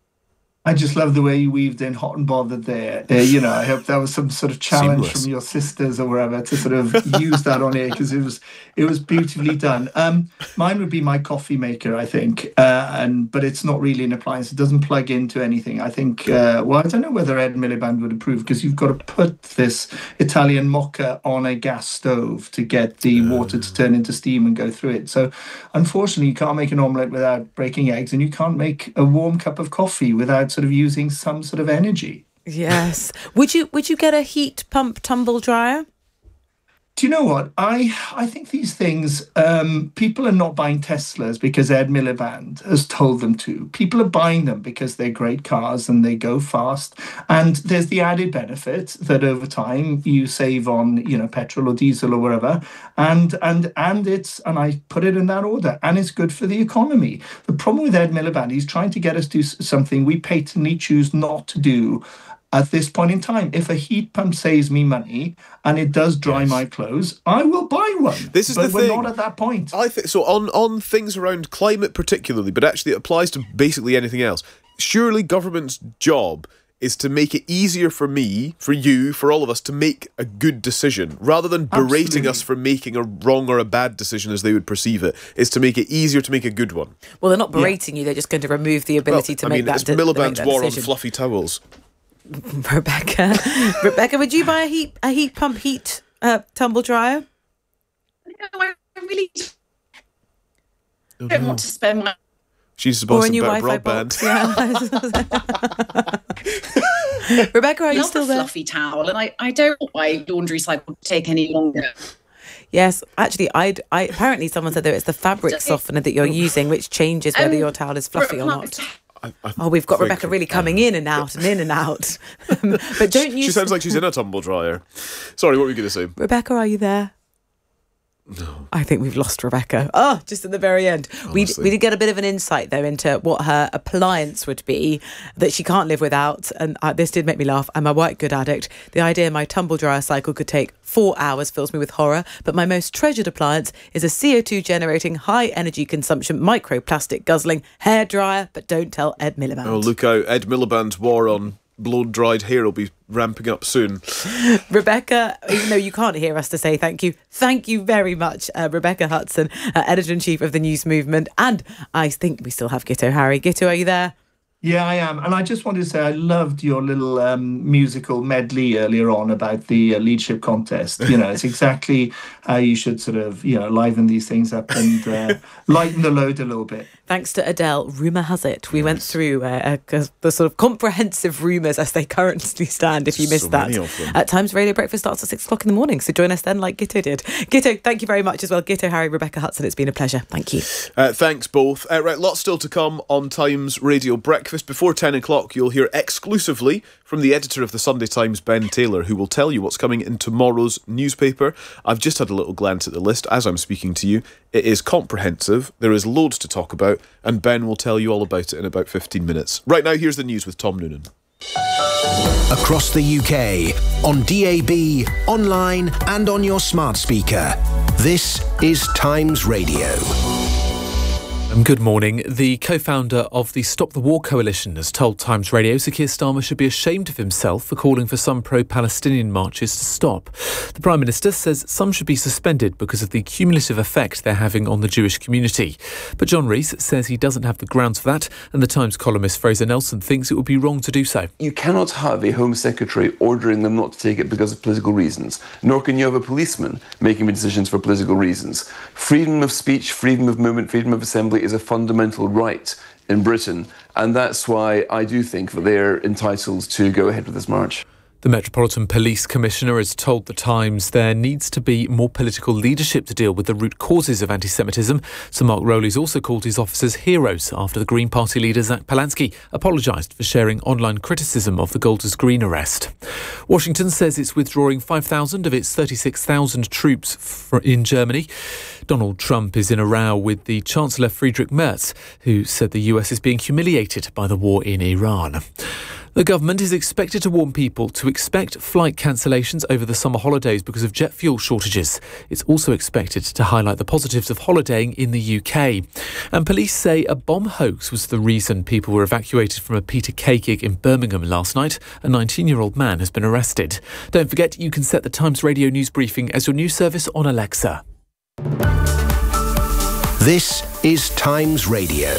I just love the way you weaved in hot and bothered there. Uh, you know, I hope that was some sort of challenge Seamless. From your sisters or wherever to sort of use that on here, because it was it was beautifully done. Um, mine would be my coffee maker, I think, uh, and but it's not really an appliance. It doesn't plug into anything. I think, uh, well, I don't know whether Ed Miliband would approve, because you've got to put this Italian mocha on a gas stove to get the uh. water to turn into steam and go through it. So, unfortunately, you can't make an omelette without breaking eggs, and you can't make a warm cup of coffee without sort of using some sort of energy. Yes. Would you would you get a heat pump tumble dryer? Do you know what? I I think these things, um, people are not buying Teslas because Ed Miliband has told them to. People are buying them because they're great cars and they go fast. And there's the added benefit that over time you save on, you know, petrol or diesel or whatever. And and and it's, and I put it in that order, and it's good for the economy. The problem with Ed Miliband, he's trying to get us to do something we patently choose not to do. at this point in time. If a heat pump saves me money and it does dry yes. my clothes, I will buy one. This is but the we're thing. not at that point. I think so on, on things around climate particularly, but actually it applies to basically anything else. Surely government's job is to make it easier for me, for you, for all of us to make a good decision, rather than berating Absolutely. us for making a wrong or a bad decision as they would perceive it, is to make it easier to make a good one. Well, they're not berating yeah. you, they're just going to remove the ability well, to I make mean, that it's de- Miliband's that war decision. on fluffy towels. Rebecca, Rebecca, would you buy a heat a heat pump heat uh, tumble dryer? No, I really oh, don't no. want to spend my... She's supposed to better broadband. Box, yeah. Rebecca, are I you love still a there? fluffy towel, and I, I don't want my laundry cycle to take any longer. Yes, actually, I'd, I apparently someone said that it's the fabric softener that you're using which changes whether Um, your towel is fluffy or not. I, I Oh, we've got think- Rebecca really coming in and out and in and out. But don't you? She sounds like she's in a tumble dryer. Sorry, what were you going to say? Rebecca, are you there? No. I think we've lost Rebecca. Oh, just at the very end. We Honestly. we did get a bit of an insight, though, into what her appliance would be that she can't live without. And uh, this did make me laugh. I'm a white good addict. The idea my tumble dryer cycle could take four hours fills me with horror. But my most treasured appliance is a C O two generating, high energy consumption, microplastic guzzling hair dryer. But don't tell Ed Miliband. Oh, look out. Ed Miliband's war on blow-dried hair will be ramping up soon. Rebecca, even though you can't hear us to say thank you, thank you very much, uh, Rebecca Hudson, uh, Editor-in-Chief of the News Movement. And I think we still have Gitto Harry. Gitto, are you there? Yeah, I am. And I just wanted to say I loved your little um, musical medley earlier on about the uh, leadership contest. You know, it's exactly how you should sort of, you know, liven these things up and uh, lighten the load a little bit. Thanks to Adele, rumour has it. We yes. went through uh, uh, the sort of comprehensive rumours as they currently stand, if you missed so that. many of them. At Times Radio Breakfast starts at six o'clock in the morning, so join us then like Gitto did. Gitto, thank you very much as well. Gitto, Harry, Rebecca Hudson, it's been a pleasure. Thank you. Uh, thanks both. Uh, right, lots still to come on Times Radio Breakfast. Before ten o'clock, you'll hear exclusively from the editor of the Sunday Times, Ben Taylor, who will tell you what's coming in tomorrow's newspaper. I've just had a little glance at the list as I'm speaking to you. It is comprehensive. There is loads to talk about, and Ben will tell you all about it in about fifteen minutes. Right now, here's the news with Tom Noonan. Across the U K, on D A B, online and on your smart speaker. This is Times Radio. Um, good morning. The co-founder of the Stop the War Coalition has told Times Radio Sir Keir Starmer should be ashamed of himself for calling for some pro-Palestinian marches to stop. The Prime Minister says some should be suspended because of the cumulative effect they're having on the Jewish community. But John Rees says he doesn't have the grounds for that, and the Times columnist Fraser Nelson thinks it would be wrong to do so. You cannot have a Home Secretary ordering them not to take it because of political reasons, nor can you have a policeman making decisions for political reasons. Freedom of speech, freedom of movement, freedom of assembly is a fundamental right in Britain, and that's why I do think that they're entitled to go ahead with this march. The Metropolitan Police Commissioner has told The Times there needs to be more political leadership to deal with the root causes of anti-Semitism. Sir Mark Rowley's also called his officers heroes after the Green Party leader Zach Polansky apologised for sharing online criticism of the Golders Green arrest. Washington says it's withdrawing five thousand of its thirty-six thousand troops in Germany. Donald Trump is in a row with the Chancellor Friedrich Merz, who said the U S is being humiliated by the war in Iran. The government is expected to warn people to expect flight cancellations over the summer holidays because of jet fuel shortages. It's also expected to highlight the positives of holidaying in the U K. And police say a bomb hoax was the reason people were evacuated from a Peter Kay gig in Birmingham last night. A nineteen-year-old man has been arrested. Don't forget, you can set the Times Radio news briefing as your news service on Alexa. This is Times Radio.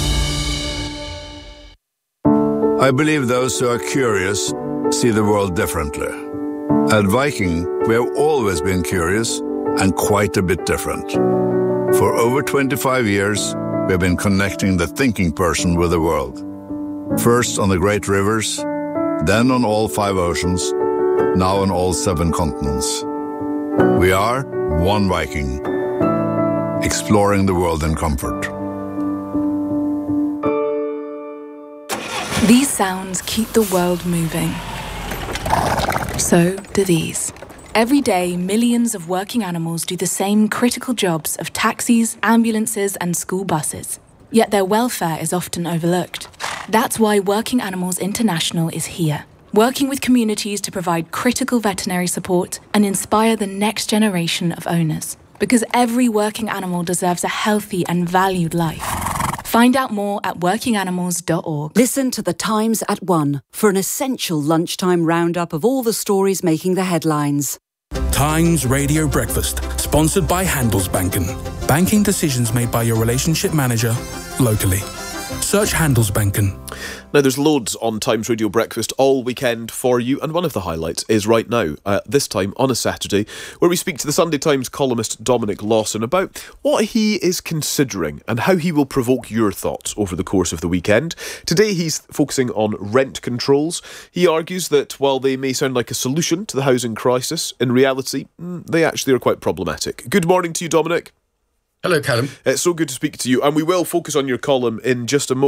I believe those who are curious see the world differently. At Viking, we have always been curious and quite a bit different. For over twenty-five years, we have been connecting the thinking person with the world. First on the great rivers, then on all five oceans, now on all seven continents. We are one Viking, exploring the world in comfort. These sounds keep the world moving. So do these. Every day, millions of working animals do the same critical jobs of taxis, ambulances, and school buses. Yet their welfare is often overlooked. That's why Working Animals International is here, working with communities to provide critical veterinary support and inspire the next generation of owners. Because every working animal deserves a healthy and valued life. Find out more at working animals dot org. Listen to The Times at one for an essential lunchtime roundup of all the stories making the headlines. Times Radio Breakfast, sponsored by Handelsbanken. Banking decisions made by your relationship manager locally. Search Handelsbanken. Now, there's loads on Times Radio Breakfast all weekend for you, and one of the highlights is right now, uh, this time on a Saturday, where we speak to the Sunday Times columnist Dominic Lawson about what he is considering and how he will provoke your thoughts over the course of the weekend. Today, he's focusing on rent controls. He argues that while they may sound like a solution to the housing crisis, in reality, they actually are quite problematic. Good morning to you, Dominic. Hello, Callum. It's so good to speak to you, and we will focus on your column in just a moment.